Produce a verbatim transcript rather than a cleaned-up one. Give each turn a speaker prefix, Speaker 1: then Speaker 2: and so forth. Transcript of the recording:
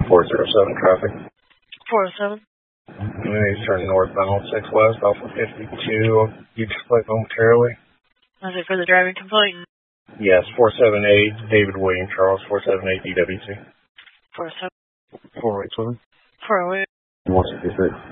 Speaker 1: four zero seven traffic.
Speaker 2: four oh seven.
Speaker 1: We need to turn northbound six west off of fifty-two. You just click momentarily.
Speaker 2: Was it for the driving complaint?
Speaker 1: Yes, four seven eight, David William Charles, four seven eight D W C.
Speaker 2: four oh seven.
Speaker 1: four eight seven.
Speaker 2: four oh eight.
Speaker 1: one sixty-six.